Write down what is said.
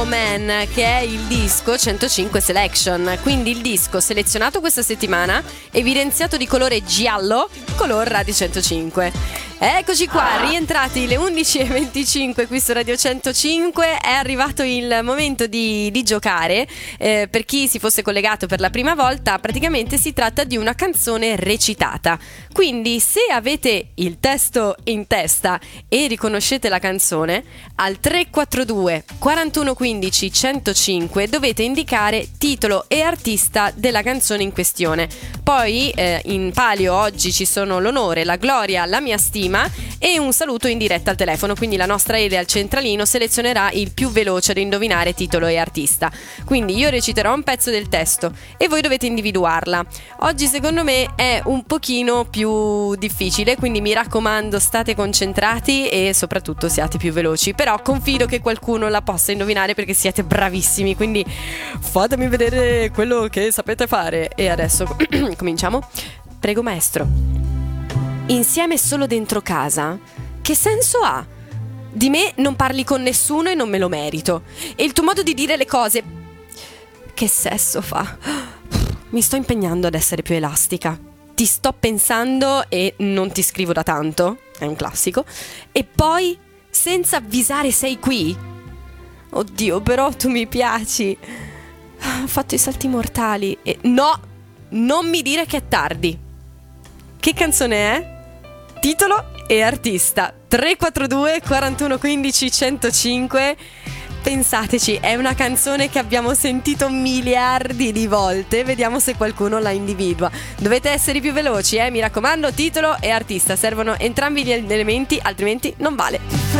Man, che è il disco 105 Selection, quindi il disco selezionato questa settimana, evidenziato di colore giallo, color Radio 105. Eccoci qua, rientrati le 11:25 qui su Radio 105. È arrivato il momento di giocare. Per chi si fosse collegato per la prima volta, praticamente si tratta di una canzone recitata. Quindi se avete il testo in testa e riconoscete la canzone, al 342 41 15 105 dovete indicare titolo e artista della canzone in questione. Poi in palio oggi ci sono l'onore, la gloria, la mia stima e un saluto in diretta al telefono, quindi la nostra Ele al centralino selezionerà il più veloce ad indovinare titolo e artista. Quindi io reciterò un pezzo del testo e voi dovete individuarla. Oggi secondo me è un pochino più difficile, quindi mi raccomando, state concentrati e soprattutto siate più veloci, però confido che qualcuno la possa indovinare perché siete bravissimi, quindi fatemi vedere quello che sapete fare. E adesso cominciamo. Prego maestro. Insieme solo dentro casa? Che senso ha? Di me non parli con nessuno e non me lo merito. E il tuo modo di dire le cose, che sesso fa? Mi sto impegnando ad essere più elastica. Ti sto pensando e non ti scrivo da tanto. È un classico. E poi, senza avvisare, sei qui? Oddio, però tu mi piaci. Ho fatto i salti mortali e... No, non mi dire che è tardi. Che canzone è? Titolo e artista. 342 41 15 105. Pensateci, è una canzone che abbiamo sentito miliardi di volte. Vediamo se qualcuno la individua. Dovete essere più veloci, mi raccomando, titolo e artista. Servono entrambi gli elementi, altrimenti non vale.